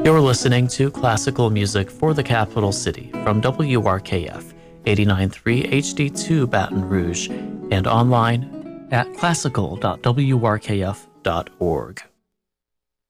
You're listening to classical music for the capital city from WRKF 89.3 HD2 Baton Rouge and online at classical.wrkf.org.